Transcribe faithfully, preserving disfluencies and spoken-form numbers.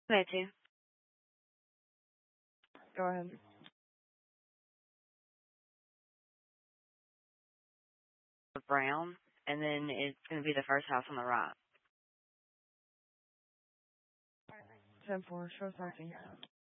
Betty. Go ahead. Brown, and then it's going to be the first house on the right. Ten four. Show something.